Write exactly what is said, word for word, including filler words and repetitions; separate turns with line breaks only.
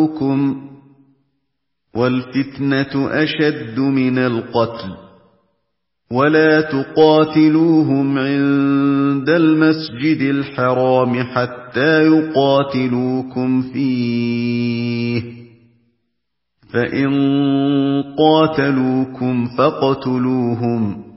وَالْفِتْنَةُ أَشَدُّ مِنَ الْقَتْلِ ۗ وَلَا تُقَاتِلُوهُمْ عِندَ الْمَسْجِدِ الْحَرَامِ حَتَّىٰ يُقَاتِلُوكُمْ فِيهِ ۖ فَإِن قَاتَلُوكُمْ فَاقْتُلُوهُمْ ۗ